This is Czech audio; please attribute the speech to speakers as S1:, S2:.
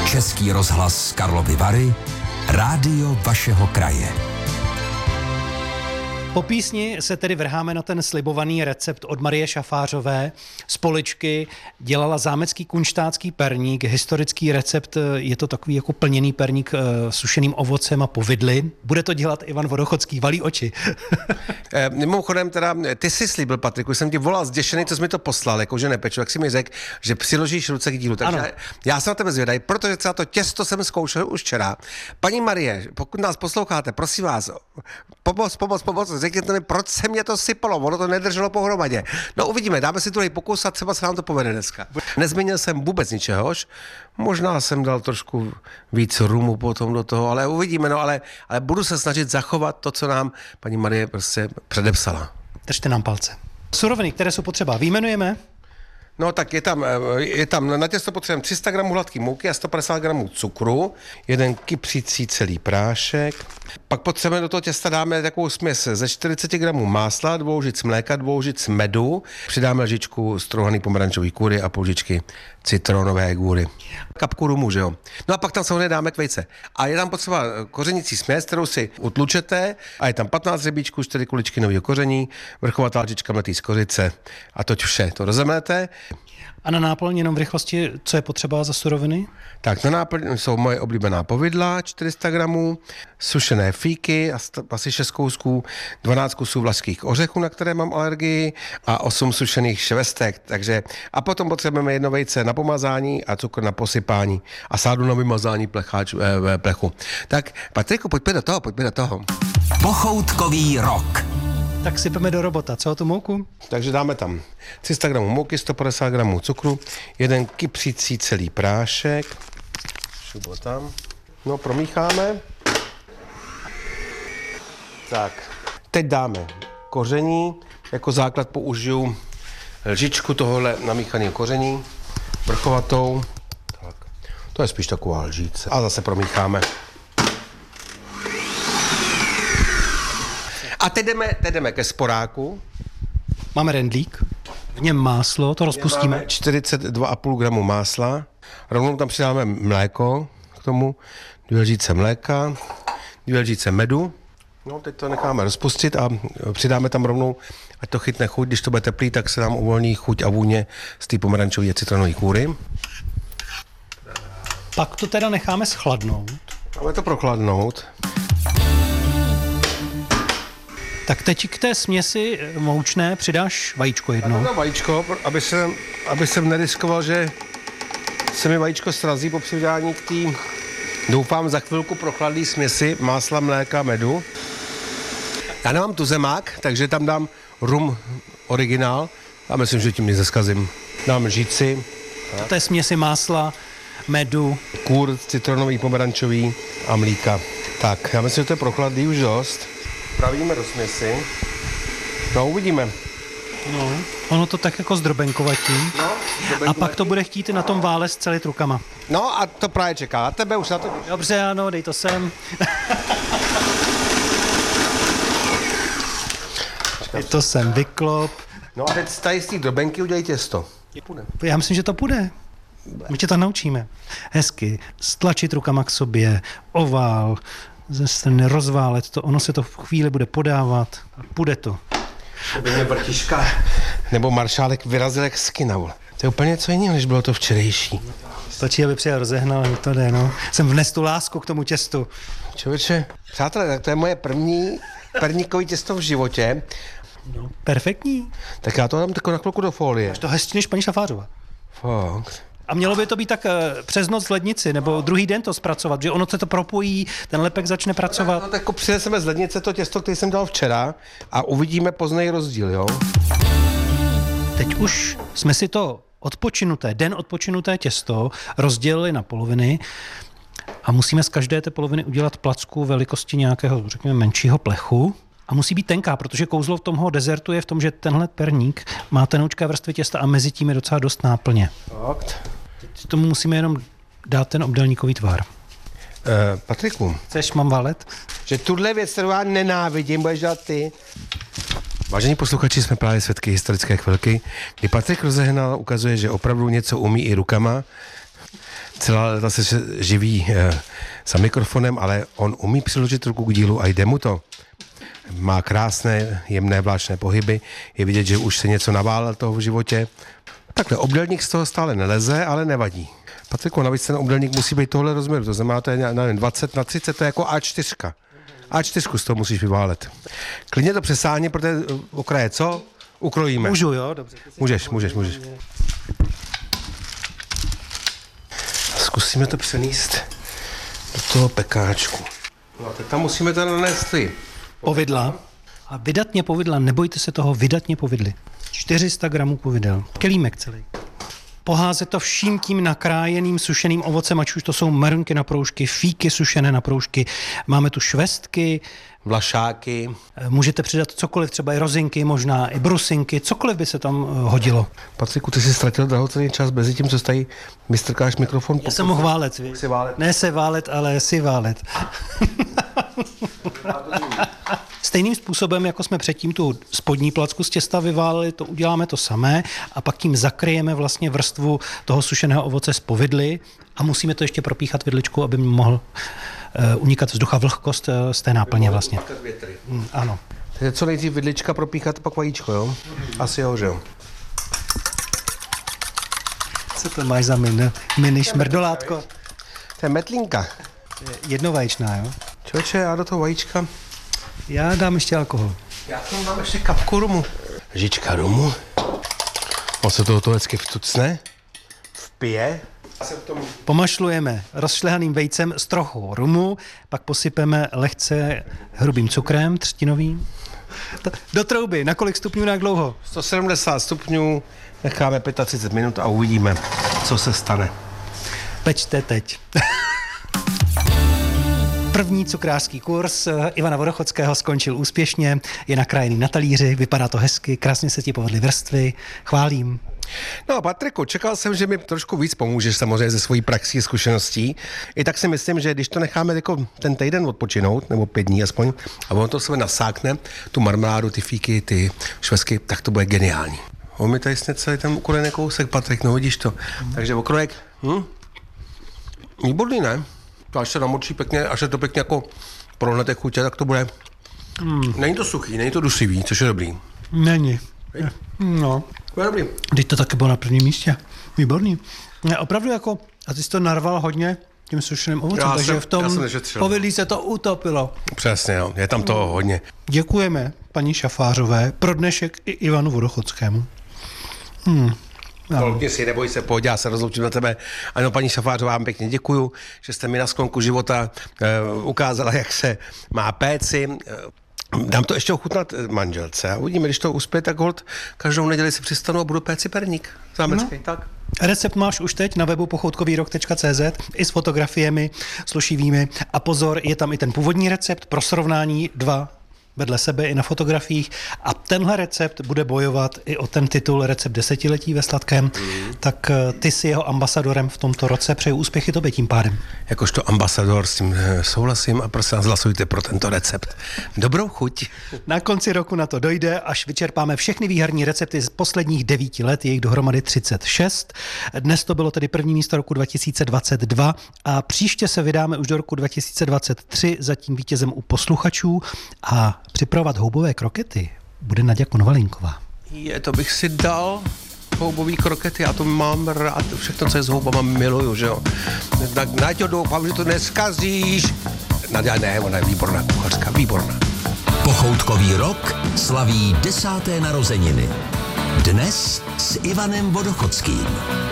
S1: Český rozhlas Karlovy Vary, rádio vašeho kraje.
S2: Po písni se tedy vrháme na ten slibovaný recept od Marie Šafářové. Z poličky dělala zámecký kunštácký perník, historický recept, je to takový jako plněný perník sušeným ovocem a povidly. Bude to dělat Ivan Vodochodský, valí oči.
S3: Mimochodem teda, ty jsi slíbil, Patriku, jsem ti volal zděšený, co jsi mi to poslal, jakože nepeču, tak si mi řekl, že přiložíš ruce k dílu. Takže ano. Já jsem na tebe zvědavý, protože třeba to těsto jsem zkoušel už včera. Paní Marie, pokud nás posloucháte, prosím vás, pomoc, řekněte mi, proč se mě to sypalo, ono to nedrželo pohromadě. No uvidíme, dáme si druhý pokus a třeba se nám to povede dneska. Nezměnil jsem vůbec ničehož, možná jsem dal trošku víc rumu potom do toho, ale uvidíme, no ale budu se snažit zachovat to, co nám paní Marie prostě předepsala.
S2: Držte nám palce. Suroviny, které jsou potřeba, vyjmenujeme?
S3: No tak je tam na těsto potřebujeme 300 gramů hladké mouky a 150 gramů cukru, jeden kypřící celý prášek. Pak potřebujeme do toho těsta dáme takovou směs ze 40 gramů másla, 2 lžic mléka, 2 lžic medu, přidáme lžičku strouhaný pomerančový kůry a půl lžičky citronové gůry. Kapku rumu, že jo. No a pak tam samozřejmě dáme vejce. A je tam potřeba kořenící směs, kterou si utlučete a je tam 15 hřebíčků, 4 kuličky nového koření, vrchovatá lžička mletý z kořice a to vše. To rozemlete.
S2: A na náplň jenom v rychlosti, co je potřeba za suroviny?
S3: Tak na náplň jsou moje oblíbená povidla, 400 gramů, sušené fíky, asi 6 kousků, 12 kusů vlašských ořechů, na které mám alergii, a 8 sušených švestek. Takže, a potom potřebujeme jedno vejce na pomazání a cukr na posypání a sádu na vymazání plechu. Tak, Patriku, pojďme do toho.
S1: Pochoutkový rok.
S2: Tak sypeme do robota. Co o tu mouku?
S3: Takže dáme tam 300 gramů mouky, 150 gramů cukru, jeden kypřící celý prášek. Šubo tam. No, promícháme. Tak, teď dáme koření. Jako základ použiju lžičku tohohle namíchaného koření, vrchovatou. Tak, to je spíš taková lžíce. A zase promícháme. A teď jdeme ke sporáku.
S2: Máme rendlík, v něm máslo, to rozpustíme.
S3: Máme 42,5 gramu másla, rovnou tam přidáme mléko k tomu, 2 lžíce mléka, 2 lžíce medu. No, teď to necháme rozpustit a přidáme tam rovnou, ať to chytne chuť, když to bude teplý, tak se nám uvolní chuť a vůně z té pomerančové a citronové kůry.
S2: Pak to teda necháme schladnout.
S3: Máme to prochladnout.
S2: Tak teď k té směsi moučné přidáš vajíčko jednou.
S3: Tak vajíčko, aby jsem neriskoval, že se mi vajíčko srazí po přidání k té, doufám, za chvilku prochladlý směsi másla, mléka, medu. Já nemám tuzemák, takže tam dám rum originál a myslím, že tím nezeskazím. Dám lžíci.
S2: To je směsi másla, medu,
S3: kůr citronový, pomerančový a mlíka. Tak, já myslím, že to je prochladlý už dost. Pravíme do směsi. No, uvidíme.
S2: No, ono to tak jako zdrobenkovatí.
S3: No,
S2: a pak to bude chtít na tom vále s celit rukama.
S3: No a to právě čeká. A tebe už na to...
S2: Dobře, ano, dej to sem. Dej to sem, vyklop.
S3: No a teď tady z té drobenky udělej těsto.
S2: Já myslím, že to půjde. My tě to naučíme. Hezky stlačit rukama k sobě, ovál, ze strany rozválet to, ono se to v chvíli bude podávat a půjde to.
S3: To by mě vrtiška nebo maršálek vyrazil jak skinavul. To je úplně něco jiného, než bylo to včerejší.
S2: Stačí, aby přijel rozehnal, mi to jde, no. Jsem vnes tu lásku k tomu těstu.
S3: Člověče, přátelé, tak to je moje první perníkový těsto v životě.
S2: No, perfektní.
S3: Tak já to dám tako na chvilku do folie.
S2: Až to hezčí než paní Šafářová.
S3: Fakt.
S2: A mělo by to být tak přes noc v lednici, nebo druhý den to zpracovat, že ono se to propojí, ten lepek začne pracovat.
S3: No tak jako přineseme z lednice to těsto, které jsem dal včera a uvidíme později rozdíl, jo?
S2: Teď už jsme si to den odpočinuté těsto rozdělili na poloviny a musíme z každé té poloviny udělat placku velikosti nějakého, řekněme, menšího plechu. A musí být tenká, protože kouzlo v tomho dezertu je v tom, že tenhle perník má tenoučké vrstvy těsta a mezi tím je docela dost náplně.
S3: Fakt.
S2: Teď tomu musíme jenom dát ten obdélníkový tvar.
S3: Patriku.
S2: Chceš, mám válet?
S3: Že tuhle věc, kterou já nenávidím, budeš dělat ty. Vážení posluchači, jsme právě svědky historické chvilky, kdy Patrik Rozehnal ukazuje, že opravdu něco umí i rukama. celá léta se živí za mikrofonem, ale on umí přiložit ruku k dílu a jde mu to. Má krásné, jemné, vláčné pohyby. Je vidět, že už se něco naválel toho v životě. Takhle, obdélník z toho stále neleze, ale nevadí. Patriku, navíc ten obdélník musí být tohle rozměru. To znamená, to je 20x30, to je jako A4. A4 z toho musíš vyválet. Klidně to přesáhni, protože okraje co? Ukrojíme.
S2: Můžu, jo? Dobře.
S3: Můžeš. Zkusíme to přenést do toho pekáčku. No a teď tam musíme to nanést
S2: Povidla. A vydatně povidla, nebojte se toho, vydatně povidly. 400 gramů povidel. Kelímek celý. Poházet to vším tím nakrájeným sušeným ovocem, ať už to jsou merunky na proužky, fíky sušené na proužky, máme tu švestky,
S3: vlašáky.
S2: Můžete přidat cokoliv, třeba i rozinky, možná i brusinky, cokoliv by se tam hodilo.
S3: Patriku, ty jsi ztratil drahocenný čas mezi tím, co tady vystrkáš mikrofon.
S2: Já jsem mohl válet, víš? Ne se válet, ale si válet. Stejným způsobem, jako jsme předtím tu spodní placku z těsta vyváleli, to uděláme to samé a pak tím zakryjeme vlastně vrstvu toho sušeného ovoce z povidly a musíme to ještě propíchat vidličkou, aby mohl unikat vzduch a vlhkost z té náplně vlastně. Ano.
S3: Takže co nejdřív vidlička propíchat, pak vajíčko, jo? Asi jo, že jo?
S2: Co to máš za mini šmrdolátko?
S3: To je metlínka.
S2: Jednovaječná, jo?
S3: Člověče, já do toho vajíčka.
S2: Já dám ještě alkohol.
S3: Já tam dám ještě kapku rumu. Žička rumu. On se toho hezky vtucne. Vpije.
S2: Pomašlujeme rozšlehaným vejcem s trochou rumu, pak posypeme lehce hrubým cukrem třtinovým. Do trouby, na kolik stupňů, na jak dlouho?
S3: 170 stupňů, necháme 35 minut a uvidíme, co se stane.
S2: Pečte teď. První cukrářský kurz Ivana Vodochodského skončil úspěšně, je nakrájený na talíři, vypadá to hezky, krásně se ti povedly vrstvy, chválím.
S3: No a Patriku, čekal jsem, že mi trošku víc pomůžeš samozřejmě ze svojí praxí a zkušeností. I tak si myslím, že když to necháme jako ten týden odpočinout, nebo 5 dní aspoň, a ono to sebe nasákne, tu marmeládu, ty fíky, ty švestky, tak to bude geniální. On mi tady sněd celý ten ukrojený kousek, Patrik, no vidíš to. Takže okrojek, výborný, ne? To až se namočí pěkně, až se to pěkně jako prohnete chutě, tak to bude. Není to suchý, není to dusivý, což je dobrý.
S2: Není. No.
S3: To je dobrý.
S2: Teď to taky bylo na prvním místě. Výborný. Opravdu jako, a ty jsi to narval hodně tím sušeným ovocem, takže v tom povidlí se to utopilo.
S3: Přesně, jo. Je tam toho hodně.
S2: Děkujeme paní Šafářové pro dnešek i Ivanu Vodochodskému.
S3: Kolukni si, neboj se, pohodě, já se rozloučím na tebe. Ano, paní Šafářová, vám pěkně děkuju, že jste mi na sklonku života ukázala, jak se má péci. Dám to ještě ochutnat manželce a uvidíme, když to uspěje, tak holt každou neděli si přistanu a budu péci perník. Zámecký, tak.
S2: Recept máš už teď na webu pochoutkovýrok.cz i s fotografiemi slušivými a pozor, je tam i ten původní recept pro srovnání 2 vedle sebe i na fotografiích a tenhle recept bude bojovat i o ten titul Recept desetiletí ve sladkém, tak ty jsi jeho ambasadorem v tomto roce, přeju úspěchy tobě tím pádem.
S3: Jakožto ambasador s tím souhlasím a prosím vás hlasujte pro tento recept. Dobrou chuť.
S2: Na konci roku na to dojde, až vyčerpáme všechny výherní recepty z posledních 9 let, je jich dohromady 36. Dnes to bylo tedy první místo roku 2022 a příště se vydáme už do roku 2023 zatím vítězem u posluchačů a připravovat houbové krokety bude Naďa Konvalinková.
S3: To bych si dal houbový krokety, já to mám rád, všechno, co je s houbama, miluju, že jo. Tak Naďo, doufám, že to neskazíš. Naďa, ne, ona je výborná kuchařka, výborná.
S1: Pochoutkový rok slaví 10. narozeniny. Dnes s Ivanem Vodochodským.